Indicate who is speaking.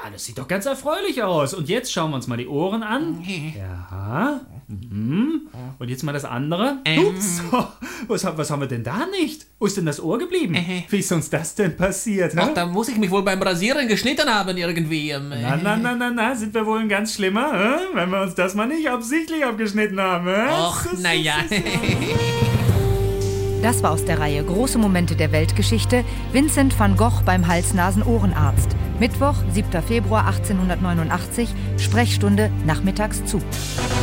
Speaker 1: das sieht doch ganz erfreulich aus. Und jetzt schauen wir uns mal die Ohren an. Ja. Und jetzt mal das andere. Ups, was haben wir denn da nicht? Wo ist denn das Ohr geblieben? Wie ist uns das denn passiert?
Speaker 2: Ach, da muss ich mich wohl beim Rasieren geschnitten haben irgendwie.
Speaker 1: Na, sind wir wohl ein ganz schlimmer, wenn wir uns das mal nicht absichtlich abgeschnitten haben.
Speaker 2: Och, naja.
Speaker 3: Das war aus der Reihe Große Momente der Weltgeschichte. Vincent van Gogh beim Hals-Nasen-Ohrenarzt. Mittwoch, 7. Februar 1889, Sprechstunde nachmittags zu.